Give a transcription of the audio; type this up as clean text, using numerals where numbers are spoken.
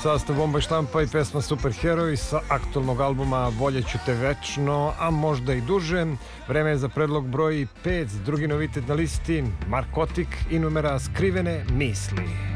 Sastav Bomba štampa i pesma Superheroj sa aktualnog albuma Voljeću te večno, a možda i duže. Vreme je za predlog broj 5, drugi novitet na listi, Markotik i numera Skrivene misli.